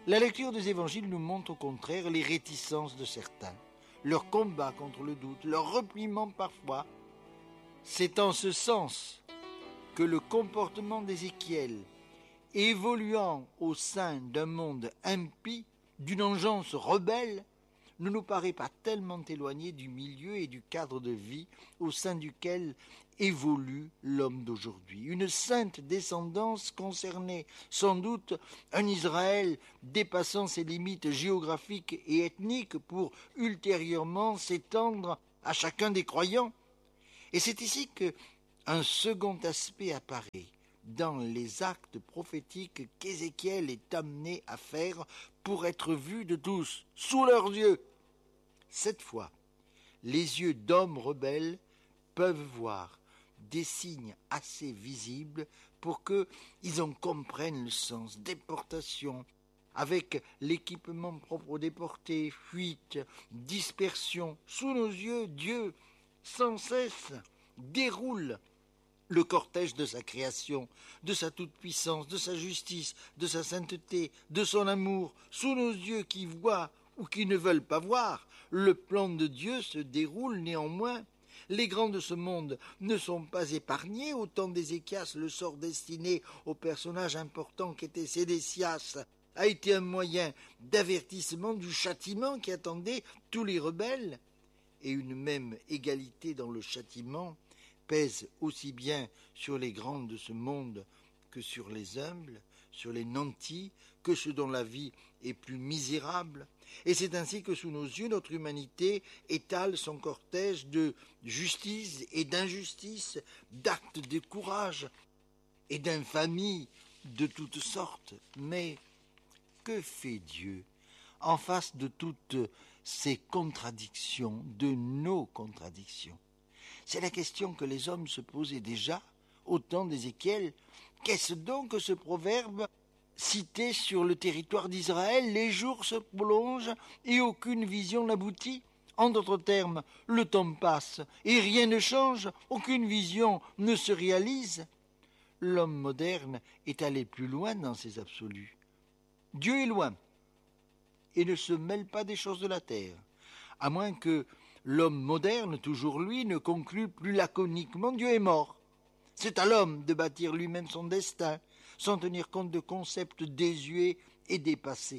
La lecture des évangiles nous montre au contraire les réticences de certains, leur combat contre le doute, leur repliement parfois. C'est en ce sens que le comportement d'Ézéchiel, évoluant au sein d'un monde impie, d'une engeance rebelle, ne nous paraît pas tellement éloigné du milieu et du cadre de vie au sein duquel évolue l'homme d'aujourd'hui. Une sainte descendance concernait sans doute un Israël dépassant ses limites géographiques et ethniques pour ultérieurement s'étendre à chacun des croyants. Et c'est ici qu'un second aspect apparaît dans les actes prophétiques qu'Ézéchiel est amené à faire pour être vu de tous, sous leurs yeux. Cette fois, les yeux d'hommes rebelles peuvent voir des signes assez visibles pour qu'ils en comprennent le sens. Déportation, avec l'équipement propre aux déportés, fuite, dispersion. Sous nos yeux, Dieu, sans cesse, déroule le cortège de sa création, de sa toute-puissance, de sa justice, de sa sainteté, de son amour. Sous nos yeux qui voient ou qui ne veulent pas voir, le plan de Dieu se déroule néanmoins. Les grands de ce monde ne sont pas épargnés. Au temps d'Ézéchias, le sort destiné au personnage important qu'était Sédécias a été un moyen d'avertissement du châtiment qui attendait tous les rebelles. Et une même égalité dans le châtiment pèse aussi bien sur les grands de ce monde que sur les humbles, sur les nantis, que ceux dont la vie est plus misérable. Et c'est ainsi que sous nos yeux, notre humanité étale son cortège de justice et d'injustice, d'actes de courage et d'infamie de toutes sortes. Mais que fait Dieu en face de toutes ces contradictions, de nos contradictions? C'est la question que les hommes se posaient déjà au temps d'Ézéchiel. Qu'est-ce donc que ce proverbe cité sur le territoire d'Israël? Les jours se prolongent et aucune vision n'aboutit. En d'autres termes, le temps passe et rien ne change, aucune vision ne se réalise. L'homme moderne est allé plus loin dans ses absolus. Dieu est loin et ne se mêle pas des choses de la terre, à moins que l'homme moderne, toujours lui, ne conclut plus laconiquement « Dieu est mort ». C'est à l'homme de bâtir lui-même son destin, sans tenir compte de concepts désuets et dépassés.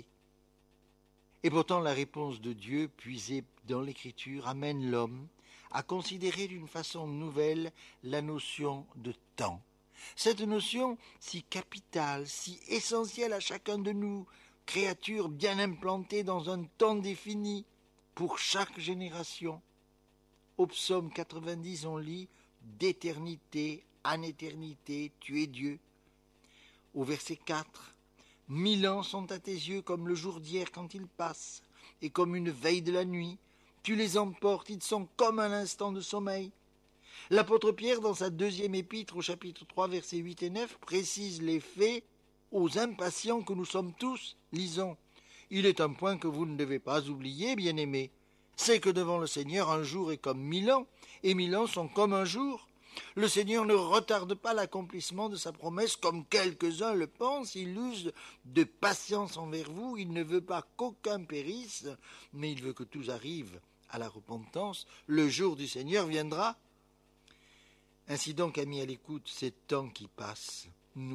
Et pourtant la réponse de Dieu, puisée dans l'Écriture, amène l'homme à considérer d'une façon nouvelle la notion de temps. Cette notion si capitale, si essentielle à chacun de nous, créature bien implantée dans un temps défini, pour chaque génération. Au psaume 90, on lit « d'éternité en éternité, tu es Dieu ». Au verset 4, « 1000 ans sont à tes yeux comme le jour d'hier quand ils passent, et comme une veille de la nuit. Tu les emportes, ils sont comme un instant de sommeil. » L'apôtre Pierre, dans sa deuxième épître, au chapitre 3, versets 8 et 9, précise les faits aux impatients que nous sommes tous. Lisons. Il est un point que vous ne devez pas oublier, bien-aimés. C'est que devant le Seigneur, un jour est comme 1000 ans, et 1000 ans sont comme un jour. Le Seigneur ne retarde pas l'accomplissement de sa promesse, comme quelques-uns le pensent. Il use de patience envers vous. Il ne veut pas qu'aucun périsse, mais il veut que tous arrivent à la repentance. Le jour du Seigneur viendra. Ainsi donc, amis à l'écoute, ces temps qui passent,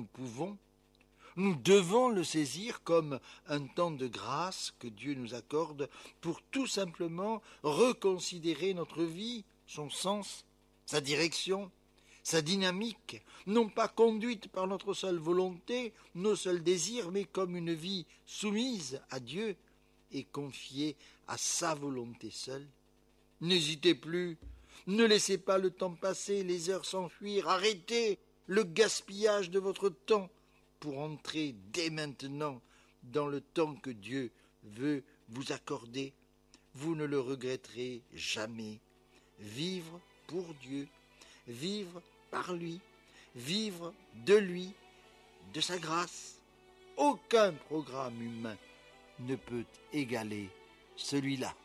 nous devons le saisir comme un temps de grâce que Dieu nous accorde pour tout simplement reconsidérer notre vie, son sens, sa direction, sa dynamique, non pas conduite par notre seule volonté, nos seuls désirs, mais comme une vie soumise à Dieu et confiée à sa volonté seule. N'hésitez plus, ne laissez pas le temps passer, les heures s'enfuir, arrêtez le gaspillage de votre temps pour entrer dès maintenant dans le temps que Dieu veut vous accorder. Vous ne le regretterez jamais. Vivre pour Dieu, vivre par lui, vivre de lui, de sa grâce. Aucun programme humain ne peut égaler celui-là.